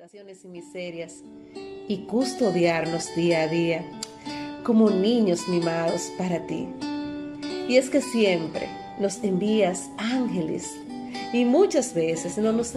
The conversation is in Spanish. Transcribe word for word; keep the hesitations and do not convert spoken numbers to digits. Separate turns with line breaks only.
tribulaciones y miserias y custodiarnos día a día como niños mimados para ti. Y es que siempre nos envías ángeles y muchas veces no nos